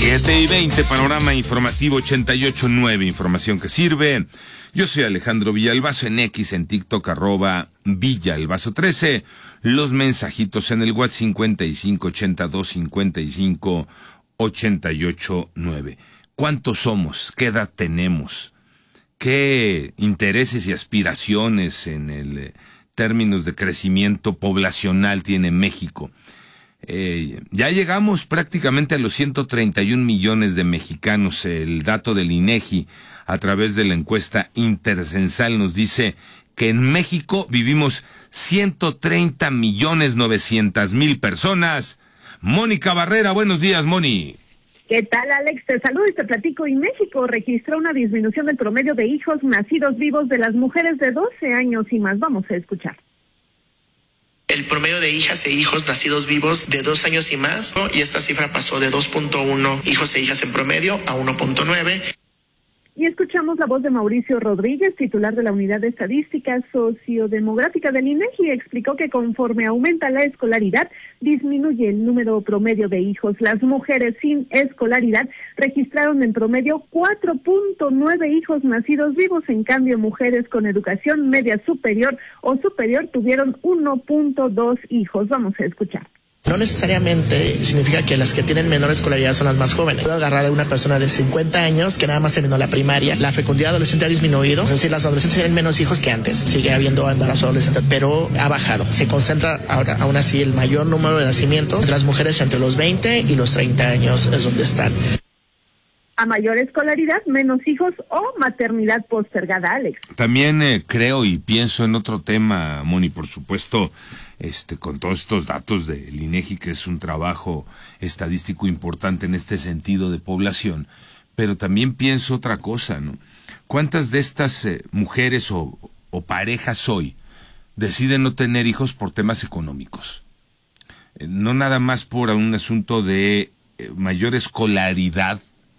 7:20, panorama informativo 88.9, información que sirve. Yo soy Alejandro Villalbazo, en X, en TikTok, @Villalbazo13. Los mensajitos en el WhatsApp 55825588.9. ¿Cuántos somos? ¿Qué edad tenemos? ¿Qué intereses y aspiraciones en el términos de crecimiento poblacional tiene México? Ya llegamos prácticamente a los 131 millones de mexicanos. El dato del INEGI a través de la encuesta intercensal nos dice que en México vivimos 130.900.000 personas. Mónica Barrera, buenos días, Moni. ¿Qué tal, Alex? Te saludo y te platico. Y México registró una disminución del promedio de hijos nacidos vivos de las mujeres de 12 años y más. Vamos a escuchar. El promedio de hijas e hijos nacidos vivos de 2 años y más, ¿no? Y esta cifra pasó de 2.1 hijos e hijas en promedio a 1.9. Y escuchamos la voz de Mauricio Rodríguez, titular de la Unidad de Estadística Sociodemográfica del INEGI. Explicó que conforme aumenta la escolaridad, disminuye el número promedio de hijos. Las mujeres sin escolaridad registraron en promedio 4.9 hijos nacidos vivos. En cambio, mujeres con educación media superior o superior tuvieron 1.2 hijos. Vamos a escuchar. No necesariamente significa que las que tienen menor escolaridad son las más jóvenes. Puedo agarrar a una persona de 50 años que nada más terminó la primaria. La fecundidad adolescente ha disminuido, es decir, las adolescentes tienen menos hijos que antes. Sigue habiendo embarazo adolescente, pero ha bajado. Se concentra ahora, aún así, el mayor número de nacimientos entre las mujeres entre los 20 y los 30 años es donde están. A mayor escolaridad, menos hijos o maternidad postergada, Alex. También creo y pienso en otro tema, Moni, por supuesto, con todos estos datos del INEGI, que es un trabajo estadístico importante en este sentido de población, pero también pienso otra cosa, ¿no? ¿Cuántas de estas mujeres o parejas hoy deciden no tener hijos por temas económicos? No nada más por un asunto de mayor escolaridad,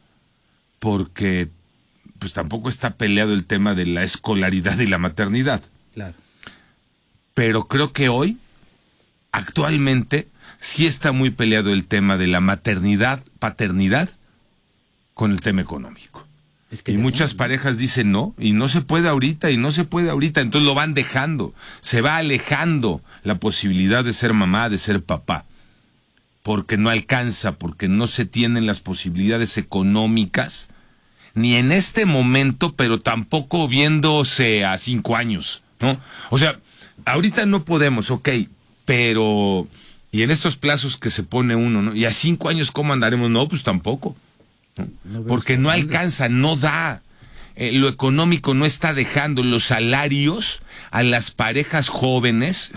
porque pues tampoco está peleado el tema de la escolaridad y la maternidad. Claro. Pero creo que hoy, actualmente, sí está muy peleado el tema de la maternidad, paternidad, con el tema económico. Y muchas parejas dicen no, y no se puede ahorita, entonces lo van dejando, se va alejando la posibilidad de ser mamá, de ser papá, porque no alcanza, porque no se tienen las posibilidades económicas, ni en este momento, pero tampoco viéndose a 5 años, ¿no? O sea, ahorita no podemos, ok, pero, y en estos plazos que se pone uno, ¿no? Y a 5 años, ¿cómo andaremos? No, pues tampoco, ¿no? Porque no alcanza, no da. Lo económico no está dejando los salarios a las parejas jóvenes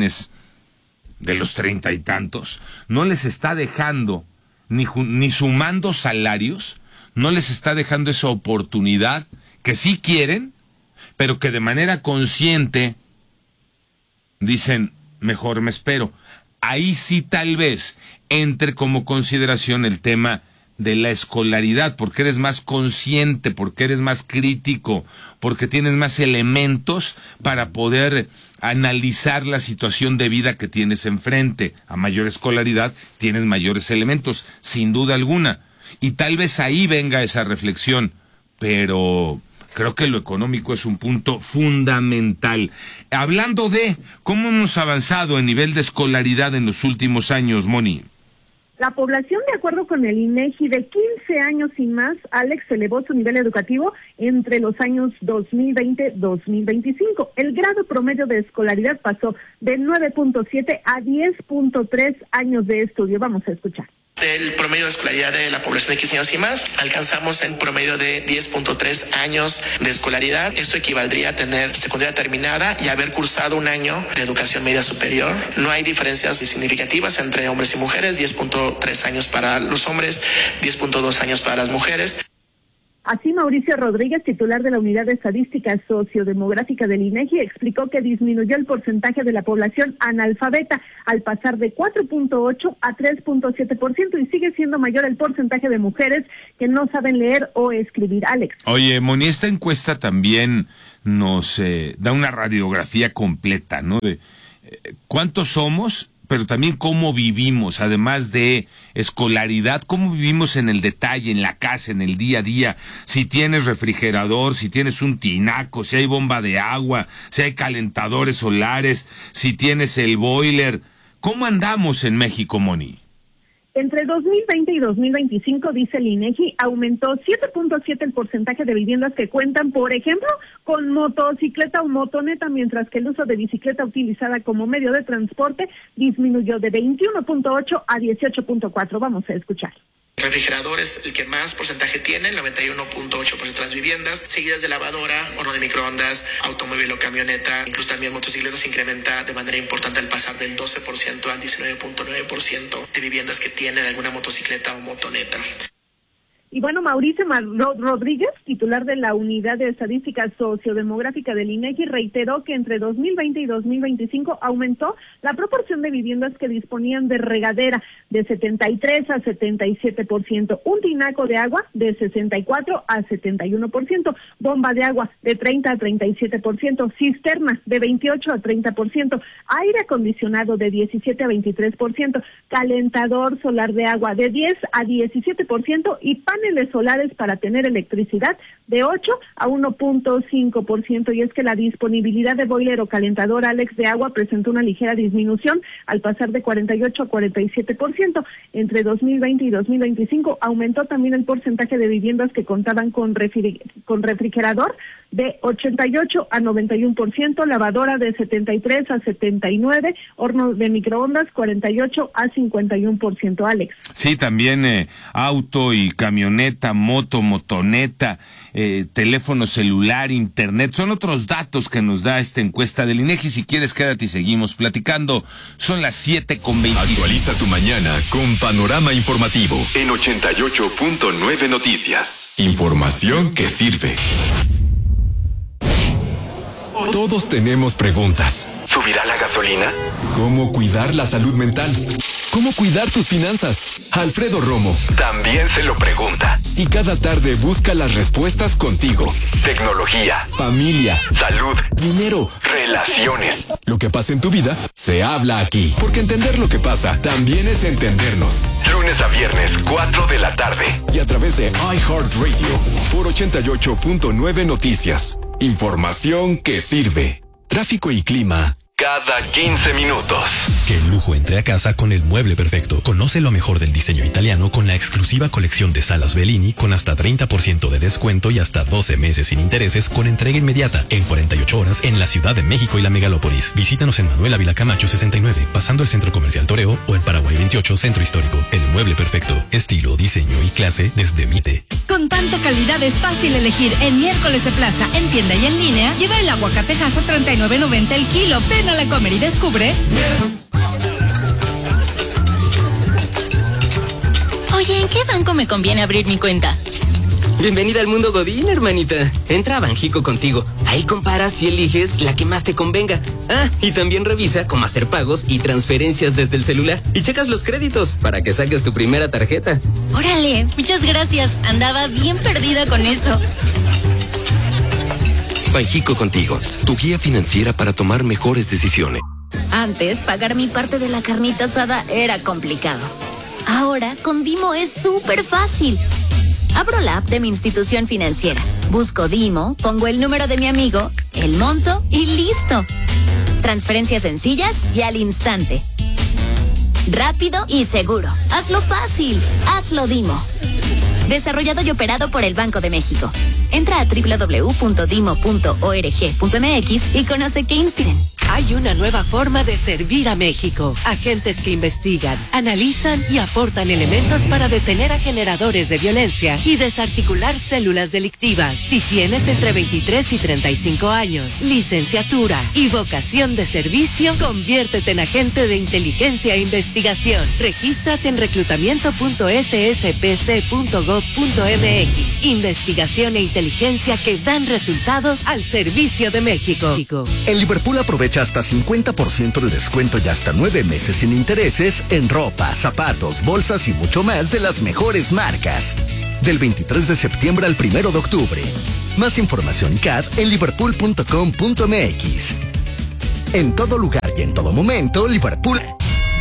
de los 30 y tantos, no les está dejando, ni sumando salarios, no les está dejando esa oportunidad que sí quieren, pero que de manera consciente dicen, mejor me espero. Ahí sí tal vez entre como consideración el tema de la escolaridad, porque eres más consciente, porque eres más crítico, porque tienes más elementos para poder analizar la situación de vida que tienes enfrente. A mayor escolaridad tienes mayores elementos, sin duda alguna. Y tal vez ahí venga esa reflexión, pero creo que lo económico es un punto fundamental. Hablando de cómo hemos avanzado en nivel de escolaridad en los últimos años, Moni. La población, de acuerdo con el INEGI, de 15 años y más, Alex, elevó su nivel educativo entre los años 2020-2025. El grado promedio de escolaridad pasó de 9.7 a 10.3 años de estudio. Vamos a escuchar. El promedio de escolaridad de la población de 15 años y más, alcanzamos en promedio de 10.3 años de escolaridad. Esto equivaldría a tener secundaria terminada y haber cursado 1 año de educación media superior. No hay diferencias significativas entre hombres y mujeres, 10.3 años para los hombres, 10.2 años para las mujeres. Así, Mauricio Rodríguez, titular de la Unidad de Estadística Sociodemográfica del INEGI, explicó que disminuyó el porcentaje de la población analfabeta al pasar de 4.8 a 3.7% y sigue siendo mayor el porcentaje de mujeres que no saben leer o escribir. Alex. Oye, Moni, esta encuesta también nos da una radiografía completa, ¿no? De cuántos somos, pero también cómo vivimos, además de escolaridad, cómo vivimos en el detalle, en la casa, en el día a día, si tienes refrigerador, si tienes un tinaco, si hay bomba de agua, si hay calentadores solares, si tienes el boiler. ¿Cómo andamos en México, Moni? Entre 2020 y 2025, dice el INEGI, aumentó 7.7 el porcentaje de viviendas que cuentan, por ejemplo, con motocicleta o motoneta, mientras que el uso de bicicleta utilizada como medio de transporte disminuyó de 21.8 a 18.4. Vamos a escuchar. Refrigerador es el que más porcentaje tiene, el 91.8% de las viviendas, seguidas de lavadora, horno de microondas, automóvil o camioneta, incluso también motocicleta se incrementa de manera importante al pasar del 12% al 19.9% de viviendas que tienen alguna motocicleta o motoneta. Y bueno, Mauricio Rodríguez, titular de la Unidad de Estadística Sociodemográfica del INEGI, reiteró que entre 2020 y 2025 aumentó la proporción de viviendas que disponían de regadera de 73 a 77%, un tinaco de agua de 64 a 71%, bomba de agua de 30 a 37%, cisterna de 28 a 30%, aire acondicionado de 17 a 23%, calentador solar de agua de 10 a 17% y paneles solares para tener electricidad de 8 a 1.5%, y es que la disponibilidad de boiler o calentador Alex de agua presentó una ligera disminución al pasar de 48 a 47%. Entre 2020 y 2025 aumentó también el porcentaje de viviendas que contaban con refrigerador de 88 a 91%, lavadora de 73 a 79%, horno de microondas 48 a 51%, Alex. Sí, también auto y camioneta, motoneta, teléfono celular, internet, son otros datos que nos da esta encuesta del INEGI. Si quieres, quédate y seguimos platicando. Son las 7:25. Actualiza tu mañana con Panorama Informativo en 88.9 Noticias. Información que sirve. Todos tenemos preguntas. ¿Subirá la gasolina? ¿Cómo cuidar la salud mental? ¿Cómo cuidar tus finanzas? Alfredo Romo también se lo pregunta. Y cada tarde busca las respuestas contigo. Tecnología, familia, salud, dinero, relaciones. Lo que pasa en tu vida se habla aquí. Porque entender lo que pasa también es entendernos. Lunes a viernes, 4 de la tarde. Y a través de iHeartRadio por 88.9 Noticias. Información que sirve. Tráfico y clima cada 15 minutos. Que el lujo entre a casa con el mueble perfecto. Conoce lo mejor del diseño italiano con la exclusiva colección de salas Bellini con hasta 30% de descuento y hasta 12 meses sin intereses con entrega inmediata en 48 horas en la Ciudad de México y la Megalópolis. Visítanos en Manuel Ávila Camacho 69, pasando el Centro Comercial Toreo, o en Paraguay 28, Centro Histórico. El mueble perfecto. Estilo, diseño y clase desde Mite. Con tanta calidad es fácil elegir. En Miércoles de Plaza, en tienda y en línea, lleva el aguacatejas a $39.90 el kilo. Ven a la comer y descubre. Oye, ¿en qué banco me conviene abrir mi cuenta? Bienvenida al mundo Godín, hermanita. Entra a Banjico Contigo. Ahí comparas y eliges la que más te convenga. Ah, y también revisa cómo hacer pagos y transferencias desde el celular. Y checas los créditos para que saques tu primera tarjeta. Órale, muchas gracias. Andaba bien perdida con eso. Banjico Contigo, tu guía financiera para tomar mejores decisiones. Antes, pagar mi parte de la carnita asada era complicado. Ahora, con Dimo es súper fácil. Abro la app de mi institución financiera, busco Dimo, pongo el número de mi amigo, el monto y listo. Transferencias sencillas y al instante. Rápido y seguro. Hazlo fácil. Hazlo Dimo. Desarrollado y operado por el Banco de México. Entra a www.dimo.org.mx y conoce qué inspiren. Hay una nueva forma de servir a México. Agentes que investigan, analizan y aportan elementos para detener a generadores de violencia y desarticular células delictivas. Si tienes entre 23 y 35 años, licenciatura y vocación de servicio, conviértete en agente de inteligencia e investigación. Regístrate en reclutamiento.sspc.gov.mx. Investigación e inteligencia que dan resultados al servicio de México. En Liverpool aprovecha hasta 50% de descuento y hasta 9 meses sin intereses en ropa, zapatos, bolsas y mucho más de las mejores marcas. Del 23 de septiembre al 1 de octubre. Más información y CAD en liverpool.com.mx. En todo lugar y en todo momento, Liverpool.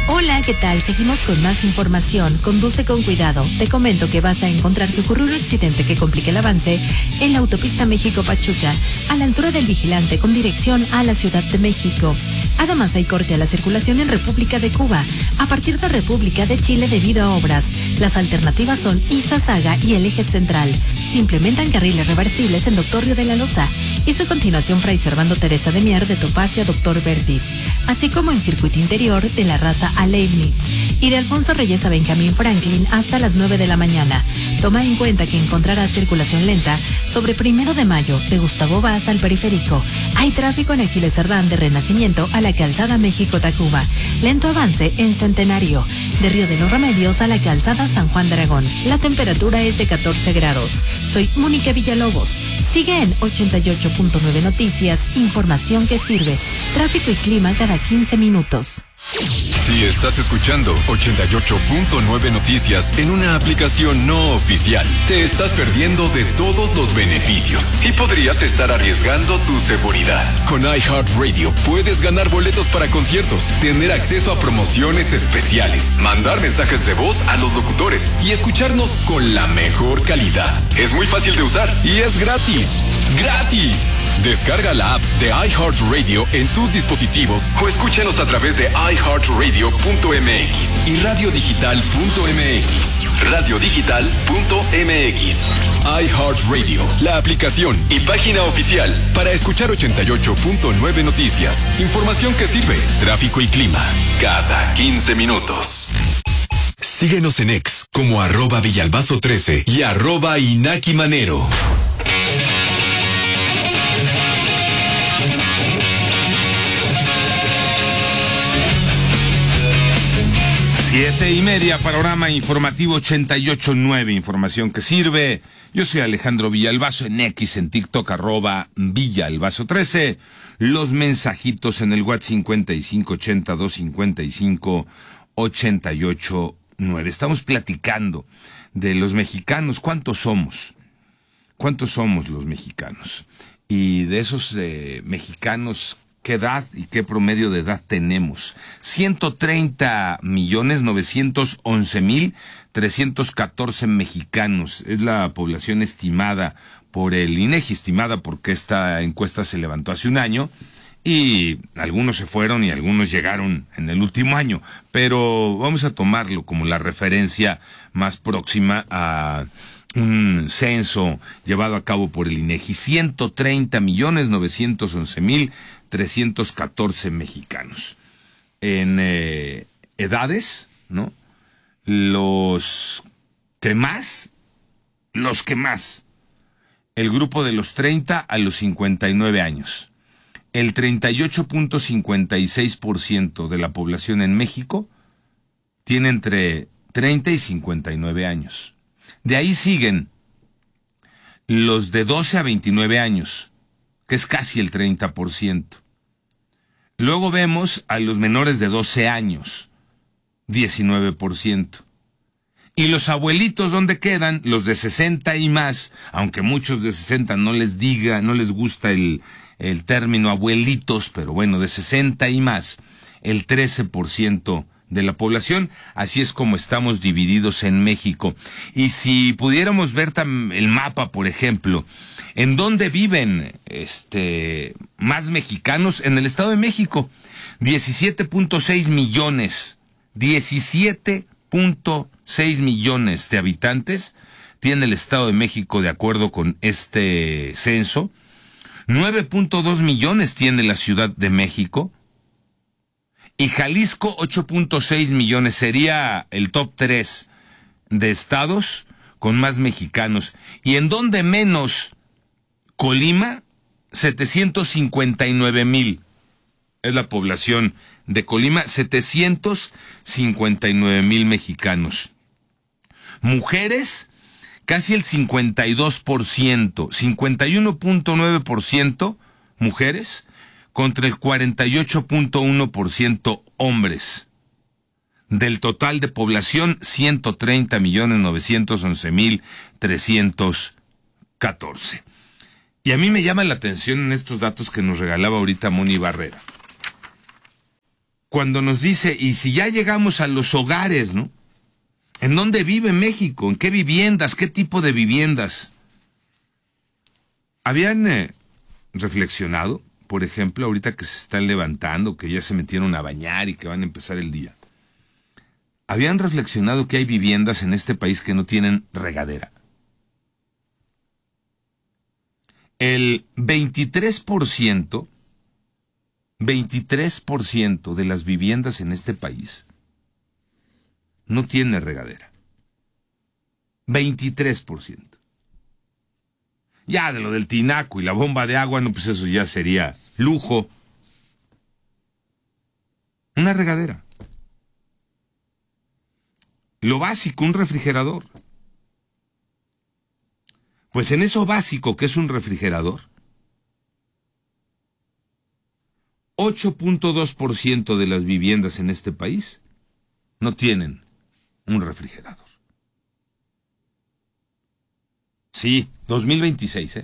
Hola, ¿qué tal? Seguimos con más información. Conduce con cuidado. Te comento que vas a encontrar que ocurrió un accidente que complica el avance en la autopista México-Pachuca, a la altura del Vigilante, con dirección a la Ciudad de México. Además, hay corte a la circulación en República de Cuba, a partir de República de Chile debido a obras. Las alternativas son Izazaga y el Eje Central. Se implementan carriles reversibles en Doctor Río de la Loza y su continuación Fray Servando Teresa de Mier de Topacio a Doctor Vertis, así como en circuito interior de la Raza a Leibniz y de Alfonso Reyes a Benjamín Franklin hasta las 9 de la mañana. Toma en cuenta que encontrarás circulación lenta sobre 1 de Mayo de Gustavo Vaz al Periférico. Hay tráfico en Aquiles Cerdán de Renacimiento a la Calzada México-Tacuba. Lento avance en Centenario, de Río de los Remedios a la Calzada San Juan de Aragón. La temperatura es de 14 grados. Soy Mónica Villalobos. Sigue en 88.9 Noticias, información que sirve. Tráfico y clima cada 15 minutos. Si estás escuchando 88.9 Noticias en una aplicación no oficial, te estás perdiendo de todos los beneficios y podrías estar arriesgando tu seguridad. Con iHeartRadio puedes ganar boletos para conciertos, tener acceso a promociones especiales, mandar mensajes de voz a los locutores y escucharnos con la mejor calidad. Es muy fácil de usar y es gratis. ¡Gratis! Descarga la app de iHeartRadio en tus dispositivos o escúchanos a través de iHeartRadio.mx y radiodigital.mx. Radiodigital.mx. iHeartRadio, la aplicación y página oficial para escuchar 88.9 Noticias. Información que sirve, tráfico y clima, cada 15 minutos. Síguenos en X como @Villalbazo13 y @InakiManero. 7:30, panorama informativo 88.9, información que sirve. Yo soy Alejandro Villalbazo, en X, en TikTok, @Villalbazo13. Los mensajitos en el WhatsApp 5580-255-889. Estamos platicando de los mexicanos. ¿Cuántos somos? ¿Cuántos somos los mexicanos? Y de esos mexicanos, ¿qué edad y qué promedio de edad tenemos? 130.911.314 mexicanos. Es la población estimada por el INEGI, estimada porque esta encuesta se levantó hace un año y algunos se fueron y algunos llegaron en el último año. Pero vamos a tomarlo como la referencia más próxima a un censo llevado a cabo por el INEGI. 130.911.314 mexicanos. En edades, ¿no? Los que más. El grupo de los 30 a los 59 años. El 38.56% de la población en México tiene entre 30 y 59 años. De ahí siguen los de 12 a 29 años, que es casi el 30%. Luego vemos a los menores de 12 años, 19%. Y los abuelitos, ¿dónde quedan? Los de 60 y más, aunque muchos de 60 no les gusta el término abuelitos, pero bueno, de 60 y más, el 13% de la población. Así es como estamos divididos en México. Y si pudiéramos ver el mapa, por ejemplo, ¿en dónde viven más mexicanos? En el Estado de México, 17.6 millones. 17.6 millones de habitantes tiene el Estado de México de acuerdo con este censo. 9.2 millones tiene la Ciudad de México. Y Jalisco, 8.6 millones. Sería el top 3 de estados con más mexicanos. ¿Y en dónde menos? Colima, 759,000. Es la población de Colima, 759,000 mexicanos. Mujeres, casi el 52%, 51.9% mujeres, contra el 48.1% hombres. Del total de población, 130.911.314. Y a mí me llama la atención en estos datos que nos regalaba ahorita Moni Barrera. cuando nos dice, y si ya llegamos a los hogares, ¿no? ¿En dónde vive México? ¿En qué viviendas? ¿Qué tipo de viviendas? ¿Habían reflexionado, por ejemplo, ahorita que se están levantando, que ya se metieron a bañar y que van a empezar el día? ¿Habían reflexionado que hay viviendas en este país que no tienen regadera? El 23% de las viviendas en este país no tiene regadera. 23%. Ya de lo del tinaco y la bomba de agua, no, pues eso ya sería lujo. Una regadera. Lo básico, un refrigerador. Pues en eso básico que es un refrigerador, 8.2% de las viviendas en este país no tienen un refrigerador. Sí, 2026,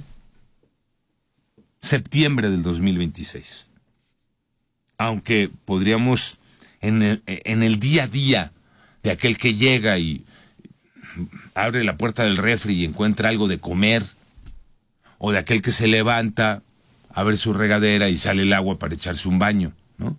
septiembre del 2026. Aunque podríamos, en el día a día de aquel que llega y abre la puerta del refri y encuentra algo de comer, o de aquel que se levanta, abre su regadera y sale el agua para echarse un baño, ¿no?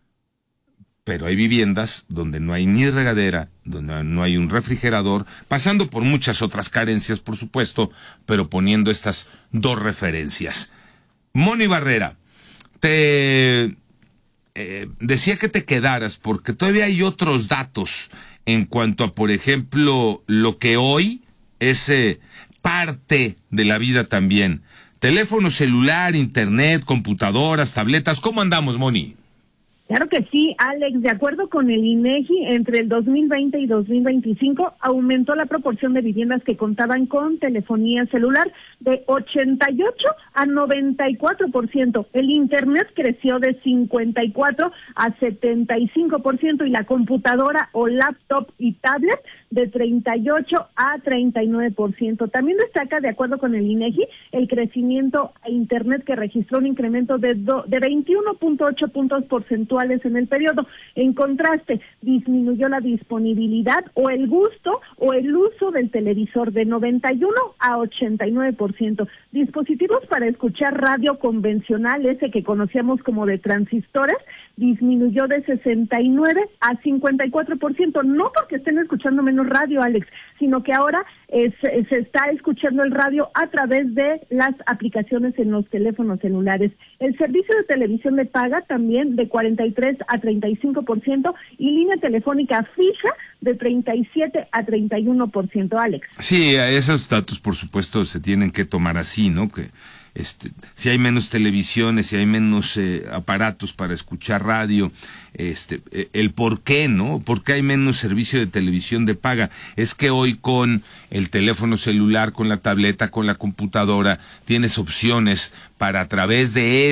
Pero hay viviendas donde no hay ni regadera, donde no hay un refrigerador, pasando por muchas otras carencias, por supuesto, pero poniendo estas dos referencias. Moni Barrera, te decía que te quedaras porque todavía hay otros datos en cuanto a, por ejemplo, lo que hoy es parte de la vida también. Teléfono celular, internet, computadoras, tabletas. ¿Cómo andamos, Moni? Claro que sí, Alex. De acuerdo con el INEGI, entre el 2020 y 2025 aumentó la proporción de viviendas que contaban con telefonía celular de 88 a 94%. El internet creció de 54 a 75% y la computadora o laptop y tablet de 38 a 39%. También destaca, de acuerdo con el INEGI, el crecimiento a internet que registró un incremento de 21.8 puntos porcentuales en el periodo. En contraste, disminuyó la disponibilidad o el gusto o el uso del televisor de 91 a 89%. Dispositivos para escuchar radio convencional, ese que conocíamos como de transistores, disminuyó de 69 a 54%, no porque estén escuchando menos radio, Alex, sino que ahora se está escuchando el radio a través de las aplicaciones en los teléfonos celulares. El servicio de televisión de paga también de 43 a 35% y línea telefónica fija de 37 a 31%, Alex. Sí, esos datos por supuesto se tienen que tomar así, ¿no? Que si hay menos televisiones, si hay menos aparatos para escuchar radio, el por qué, ¿no? ¿Por qué hay menos servicio de televisión de paga? Es que hoy con el teléfono celular, con la tableta, con la computadora, tienes opciones para a través de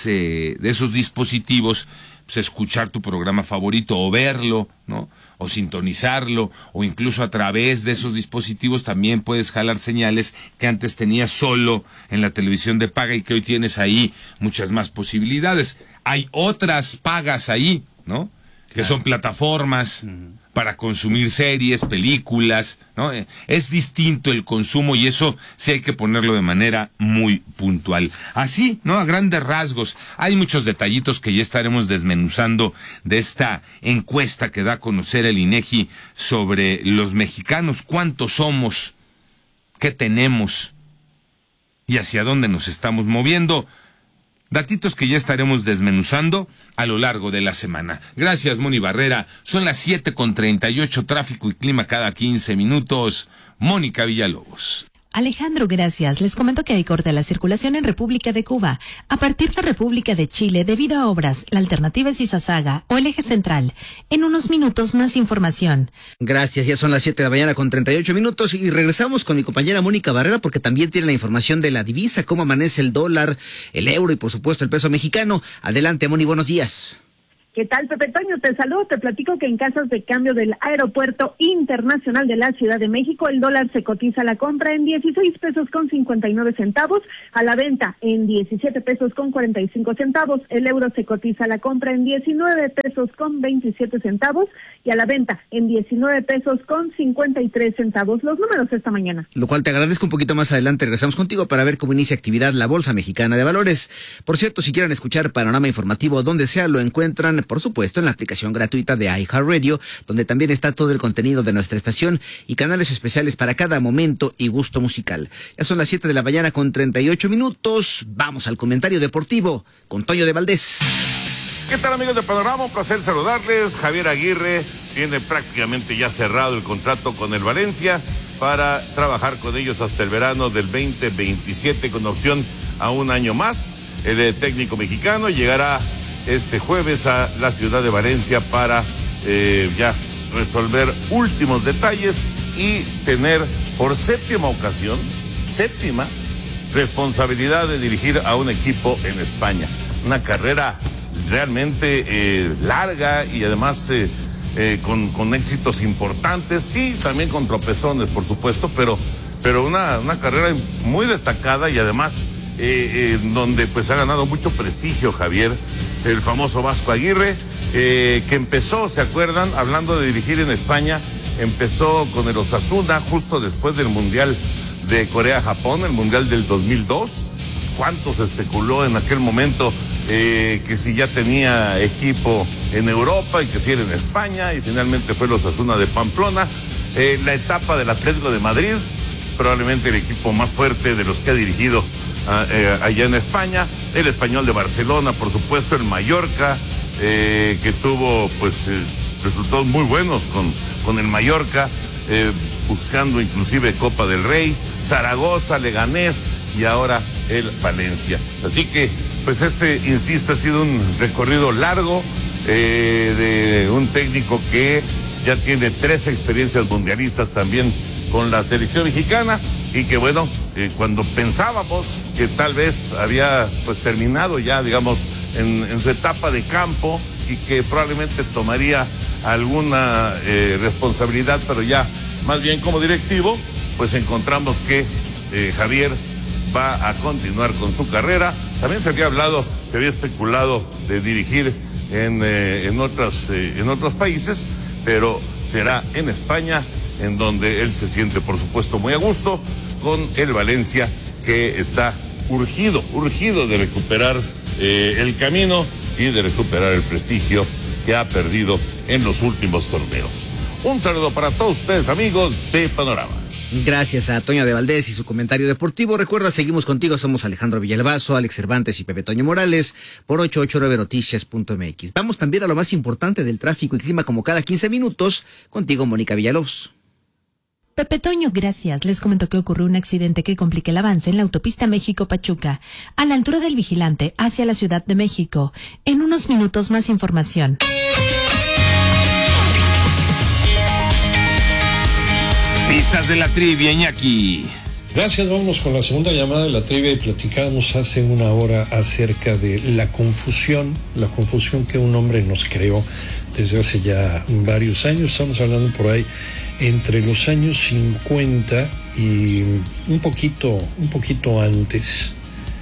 esos dispositivos, pues, escuchar tu programa favorito o verlo, ¿no? O sintonizarlo, o incluso a través de esos dispositivos también puedes jalar señales que antes tenías solo en la televisión de paga y que hoy tienes ahí muchas más posibilidades. Hay otras pagas ahí, ¿no? Que son plataformas para consumir series, películas, ¿no? Es distinto el consumo y eso sí hay que ponerlo de manera muy puntual. Así, ¿no? A grandes rasgos. Hay muchos detallitos que ya estaremos desmenuzando de esta encuesta que da a conocer el INEGI sobre los mexicanos. ¿Cuántos somos? ¿Qué tenemos? ¿Y hacia dónde nos estamos moviendo? Datitos que ya estaremos desmenuzando a lo largo de la semana. Gracias, Moni Barrera. Son las 7:38, tráfico y clima cada 15 minutos. Mónica Villalobos. Alejandro, gracias. Les comento que hay corte a la circulación en República de Cuba. A partir de República de Chile, debido a obras, la alternativa es Izazaga o el eje central. En unos minutos, más información. Gracias, ya son las 7 de la mañana con 38 minutos y regresamos con mi compañera Mónica Barrera porque también tiene la información de la divisa, cómo amanece el dólar, el euro y por supuesto el peso mexicano. Adelante, Moni, buenos días. ¿Qué tal, Pepe Toño? Te saludo, te platico que en casas de cambio del Aeropuerto Internacional de la Ciudad de México, el dólar se cotiza a la compra en 16 pesos con 59 centavos, a la venta en 17 pesos con 45 centavos, el euro se cotiza a la compra en 19 pesos con 27 centavos y a la venta en 19 pesos con 53 centavos. Los números esta mañana. Lo cual te agradezco. Un poquito más adelante regresamos contigo para ver cómo inicia actividad la Bolsa Mexicana de Valores. Por cierto, si quieren escuchar Panorama Informativo donde sea, lo encuentran por supuesto en la aplicación gratuita de iHeartRadio, donde también está todo el contenido de nuestra estación y canales especiales para cada momento y gusto musical. Ya son las 7 de la mañana con 38 minutos. Vamos al comentario deportivo con Toño de Valdés. ¿Qué tal, amigos de Panorama? Un placer saludarles. Javier Aguirre tiene prácticamente ya cerrado el contrato con el Valencia para trabajar con ellos hasta el verano del 2027 con opción a un año más. El técnico mexicano llegará este jueves a la ciudad de Valencia para ya resolver últimos detalles y tener por séptima ocasión, responsabilidad de dirigir a un equipo en España. Una carrera realmente larga y además con éxitos importantes, sí, también con tropezones, por supuesto, pero una carrera muy destacada y además donde pues ha ganado mucho prestigio Javier, el famoso Vasco Aguirre, que empezó, ¿se acuerdan? Hablando de dirigir en España, empezó con el Osasuna justo después del Mundial de Corea-Japón, el Mundial del 2002. ¿Cuánto se especuló en aquel momento que si ya tenía equipo en Europa y que si era en España? Y finalmente fue el Osasuna de Pamplona. La etapa del Atlético de Madrid, probablemente el equipo más fuerte de los que ha dirigido allá en España. El Español de Barcelona, por supuesto, el Mallorca, que tuvo pues resultados muy buenos con el Mallorca, buscando inclusive Copa del Rey, Zaragoza, Leganés y ahora el Valencia. Así que pues insisto, ha sido un recorrido largo de un técnico que ya tiene 3 experiencias mundialistas también con la selección mexicana y que bueno, cuando pensábamos que tal vez había pues terminado ya, digamos, en su etapa de campo y que probablemente tomaría alguna responsabilidad, pero ya más bien como directivo, pues encontramos que Javier va a continuar con su carrera. También se había especulado de dirigir en otros países, pero será en España, en donde él se siente, por supuesto, muy a gusto con el Valencia, que está urgido de recuperar el camino y de recuperar el prestigio que ha perdido en los últimos torneos. Un saludo para todos ustedes, amigos de Panorama. Gracias a Toño de Valdés y su comentario deportivo. Recuerda, seguimos contigo, somos Alejandro Villalbazo, Alex Cervantes y Pepe Toño Morales por 889noticias.mx. Vamos también a lo más importante del tráfico y clima como cada 15 minutos. Contigo, Mónica Villalobos. Pepe Toño, gracias. Les comento que ocurrió un accidente que complica el avance en la autopista México-Pachuca, a la altura del Vigilante, hacia la Ciudad de México. En unos minutos más información. Pistas de la trivia, Iñaki. Gracias, vámonos con la segunda llamada de la trivia y platicábamos hace una hora acerca de la confusión que un hombre nos creó desde hace ya varios años. Estamos hablando por ahí entre los años 50 y un poquito antes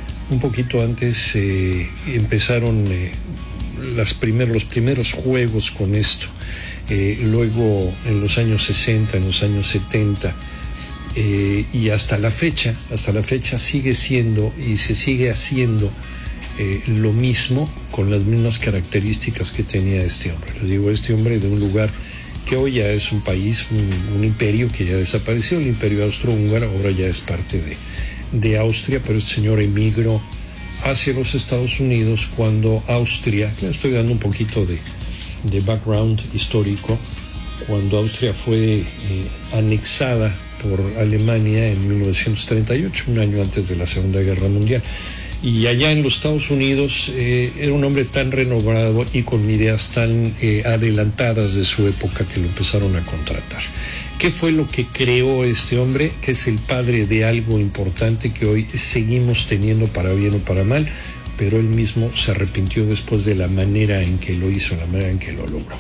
empezaron los primeros juegos con esto. Luego en los años 60, en los años 70 y hasta la fecha sigue siendo y se sigue haciendo lo mismo con las mismas características que tenía este hombre. Les digo, este hombre de un lugar que hoy ya es un país, un imperio que ya desapareció, el imperio austrohúngaro, ahora ya es parte de Austria, pero este señor emigró hacia los Estados Unidos cuando Austria, le estoy dando un poquito de background histórico, cuando Austria fue anexada por Alemania en 1938, un año antes de la Segunda Guerra Mundial. Y allá en los Estados Unidos era un hombre tan renovado y con ideas tan adelantadas de su época que lo empezaron a contratar. ¿Qué fue lo que creó este hombre? Que es el padre de algo importante que hoy seguimos teniendo, para bien o para mal, pero él mismo se arrepintió después de la manera en que lo hizo, la manera en que lo logró.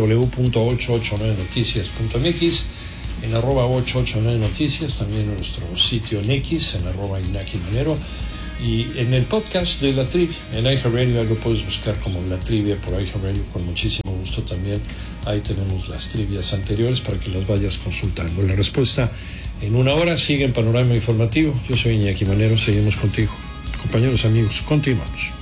www.889noticias.mx, en @889noticias, también en nuestro sitio en X, en @InakiManero, y en el podcast de La Trivia, en iHeartRadio, lo puedes buscar como La Trivia por iHeartRadio, con muchísimo gusto también. Ahí tenemos las trivias anteriores para que las vayas consultando. La respuesta en una hora. Sigue en Panorama Informativo. Yo soy Iñaki Manero, seguimos contigo. Compañeros, amigos, continuamos.